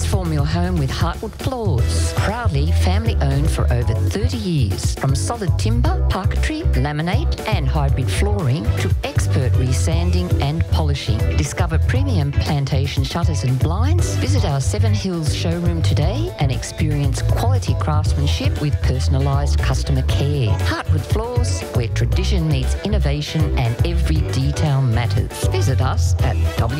Transform your home with Heartwood Floors. Proudly family owned for over 30 years. From solid timber, parquetry, laminate and hybrid flooring to expert resanding and polishing. Discover premium plantation shutters and blinds. Visit our Seven Hills showroom today and experience quality craftsmanship with personalised customer care. Heartwood Floors, where tradition meets innovation and every detail matters. Visit us at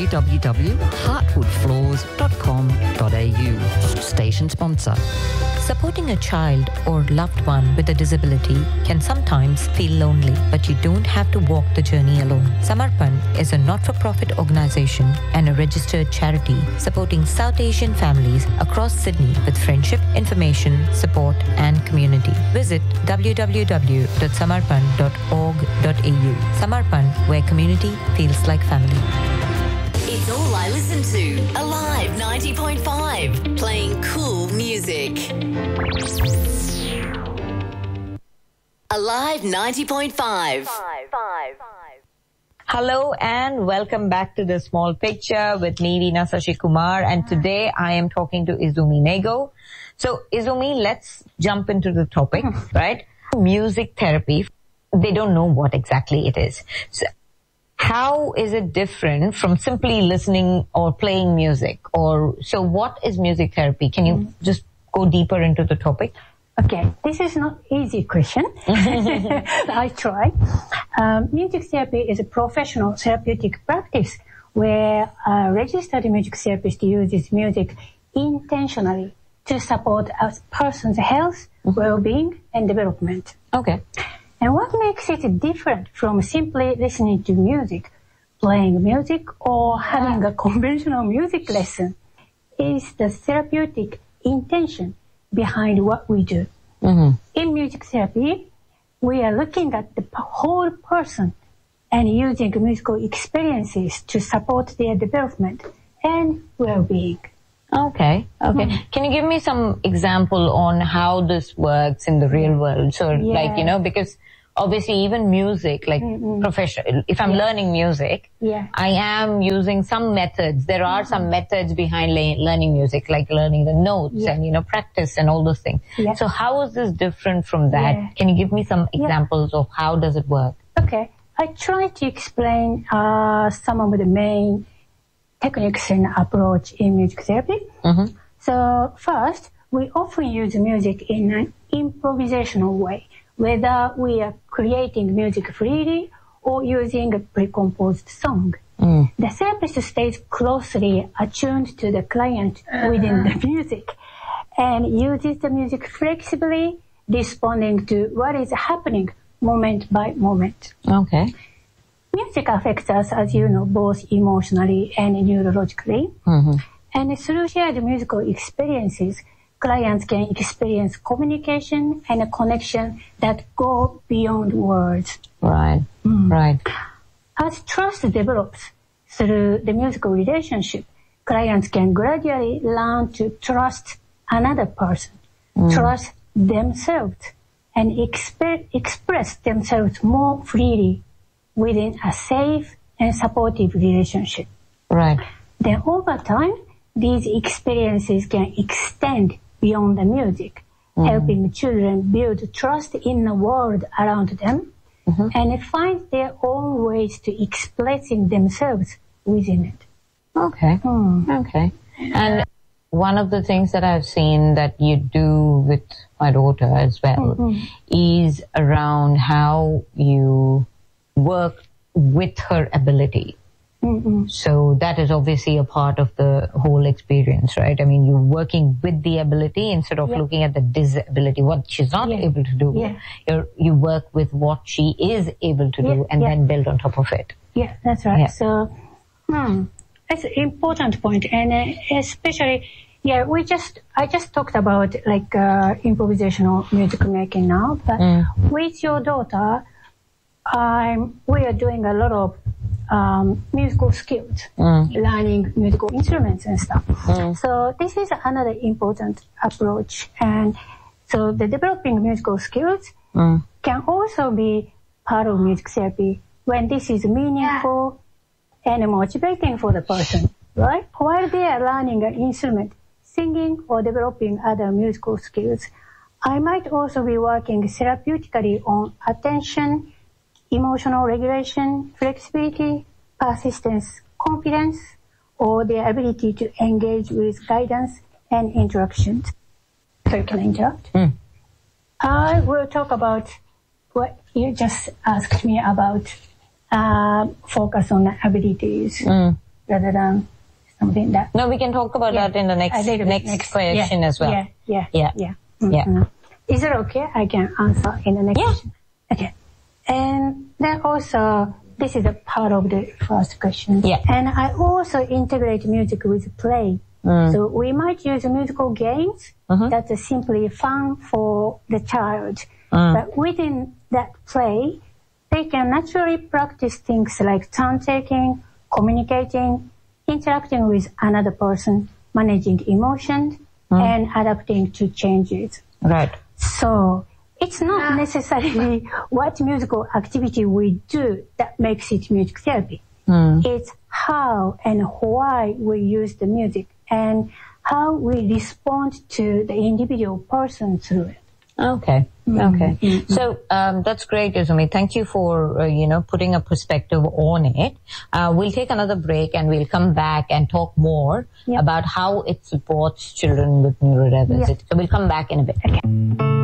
www.heartwoodfloors.com.au. Station sponsor. Supporting a child or loved one with a disability can sometimes feel lonely, but you don't have to walk the journey alone. Samarpan is a not-for-profit organisation and a registered charity supporting South Asian families across Sydney with friendship, information, support and community. Visit www.samarpan.org.au. Samarpan, where community feels like family. It's all I listen to. Alive 90.5. Playing cool music. Alive 90.5. Hello and welcome back to The Small Picture with me, Veena Sashi Kumar, and today I am talking to Izumi Nego. So Izumi, let's jump into the topic, right? Music therapy. They don't know what exactly it is. So how is it different from simply listening or playing music? Or so what is music therapy? Can you just go deeper into the topic? Okay, this is not easy question. I try. Music therapy is a professional therapeutic practice where a registered music therapist uses music intentionally to support a person's health, well-being, and development. Okay. And what makes it different from simply listening to music, playing music, or having a conventional music lesson is the therapeutic intention behind what we do. In music therapy, we are looking at the whole person and using musical experiences to support their development and well-being. Okay. Can you give me some example on how this works in the real world? So, because obviously even music, like professional, if I'm learning music, I am using some methods. There are some methods behind learning music, like learning the notes and, practice and all those things. So how is this different from that? Can you give me some examples of how does it work? Okay. I try to explain some of the main techniques and approach in music therapy. So first, we often use music in an improvisational way, whether we are creating music freely or using a pre-composed song. The therapist stays closely attuned to the client within the music and uses the music flexibly, responding to what is happening moment by moment. Okay. Music affects us, as you know, both emotionally and neurologically. And through shared musical experiences, clients can experience communication and a connection that go beyond words. Right. As trust develops through the musical relationship, clients can gradually learn to trust another person, trust themselves, and express themselves more freely within a safe and supportive relationship. Right. Then over time, these experiences can extend beyond the music, helping children build trust in the world around them and find their own ways to expressing themselves within it. Okay. And one of the things that I've seen that you do with my daughter as well is around how you work with her ability. So that is obviously a part of the whole experience, right? I mean, you're working with the ability instead of looking at the disability, what she's not able to do. You work with what she is able to do and then build on top of it. Yeah, that's right. So, that's an important point. And especially, I just talked about like improvisational music making now, but with your daughter, we are doing a lot of musical skills, learning musical instruments and stuff. So this is another important approach. And so the developing musical skills can also be part of music therapy when this is meaningful and motivating for the person, right? While they are learning an instrument, singing or developing other musical skills. I might also be working therapeutically on attention, emotional regulation, flexibility, persistence, confidence, or the ability to engage with guidance and interactions. So can I interrupt? I will talk about what you just asked me about, focus on abilities rather than something that... No, we can talk about that in the next question as well. Yeah. Is it okay? I can answer in the next question. Okay. And then also, this is a part of the first question. Yeah. And I also integrate music with play. So we might use musical games that are simply fun for the child. But within that play, they can naturally practice things like turn-taking, communicating, interacting with another person, managing emotions, and adapting to changes. Right. So it's not necessarily what musical activity we do that makes it music therapy. It's how and why we use the music and how we respond to the individual person through it. Okay. So that's great, Izumi. Thank you for putting a perspective on it. We'll take another break and we'll come back and talk more about how it supports children with neurodiversity. So we'll come back in a bit. Okay.